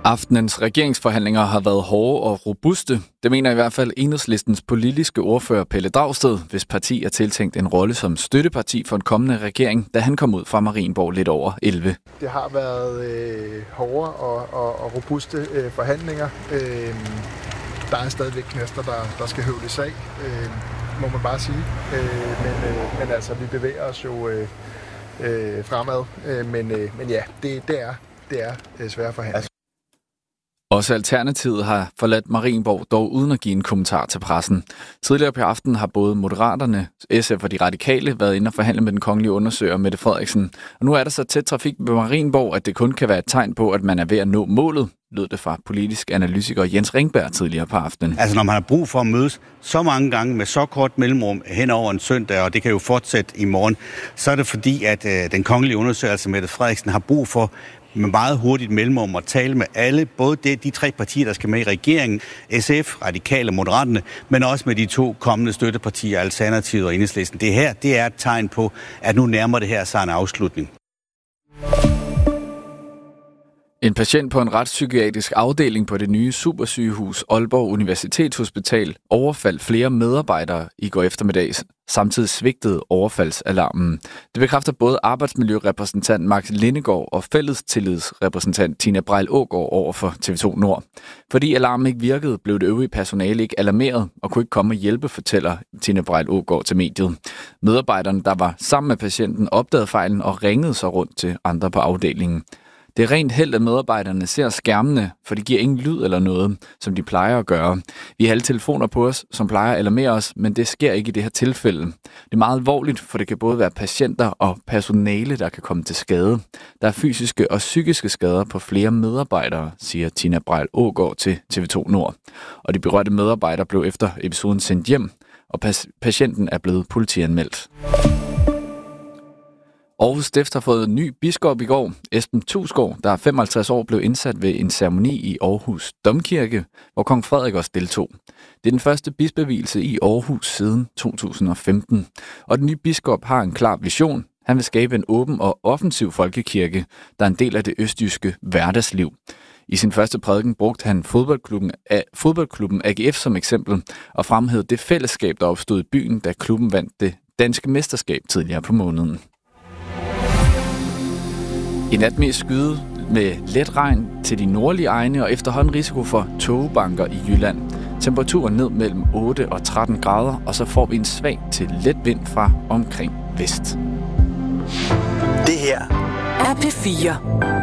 Aftenens regeringsforhandlinger har været hårde og robuste. Det mener i hvert fald Enhedslistens politiske ordfører Pelle Dragsted, hvis parti er tiltænkt en rolle som støtteparti for en kommende regering, da han kom ud fra Marienborg lidt over 11. Det har været hårde og robuste forhandlinger. Der er stadigvæk knaster, der skal høvles af, må man bare sige. Men altså, vi bevæger os jo fremad. Men ja, det er svære forhandlinger. Også Alternativet har forladt Marienborg, dog uden at give en kommentar til pressen. Tidligere på aftenen har både Moderaterne, SF og de Radikale været inde og forhandle med den kongelige undersøger Mette Frederiksen. Og nu er der så tæt trafik på Marienborg, at det kun kan være et tegn på, at man er ved at nå målet, lød det fra politisk analytiker Jens Ringberg tidligere på aftenen. Altså når man har brug for at mødes så mange gange med så kort mellemrum hen over en søndag, og det kan jo fortsætte i morgen, så er det fordi, at den kongelige undersøger, altså Mette Frederiksen, har brug for med meget hurtigt mellemrum at tale med alle, både de tre partier, der skal med i regeringen, SF, Radikale og Moderaterne, men også med de to kommende støttepartier, Alternativet og Enhedslisten. Det her, det er et tegn på, at nu nærmer det her sig en afslutning. En patient på en retspsykiatrisk afdeling på det nye supersygehus Aalborg Universitetshospital overfaldt flere medarbejdere i går eftermiddag. Samtidig svigtede overfaldsalarmen. Det bekræfter både arbejdsmiljørepræsentant Max Lindegaard og fællestillidsrepræsentant Tina Brejl Aagaard over for TV2 Nord. Fordi alarmen ikke virkede, blev det øvrige personale ikke alarmeret og kunne ikke komme og hjælpe, fortæller Tina Brejl Aagaard til mediet. Medarbejderne, der var sammen med patienten, opdagede fejlen og ringede sig rundt til andre på afdelingen. Det er rent held, at medarbejderne ser skærmene, for de giver ingen lyd eller noget, som de plejer at gøre. Vi har alle telefoner på os, som plejer at alarmere os, men det sker ikke i det her tilfælde. Det er meget alvorligt, for det kan både være patienter og personale, der kan komme til skade. Der er fysiske og psykiske skader på flere medarbejdere, siger Tina Brejl Aagaard til TV2 Nord. Og de berørte medarbejdere blev efter episoden sendt hjem, og patienten er blevet politianmeldt. Aarhus Stift har fået en ny biskop i går. Esben Thusgaard, der er 55 år, blev indsat ved en ceremoni i Aarhus Domkirke, hvor kong Frederik også deltog. Det er den første bispevielse i Aarhus siden 2015. Og den nye biskop har en klar vision. Han vil skabe en åben og offensiv folkekirke, der er en del af det østjyske hverdagsliv. I sin første prædiken brugte han fodboldklubben AGF som eksempel og fremhævede det fællesskab, der opstod i byen, da klubben vandt det danske mesterskab tidligere på måneden. I nat mest skyde med let regn til de nordlige egne og efterhånden risiko for tågebanker i Jylland. Temperaturen ned mellem 8 og 13 grader, og så får vi en svag til let vind fra omkring vest. Det her er P4.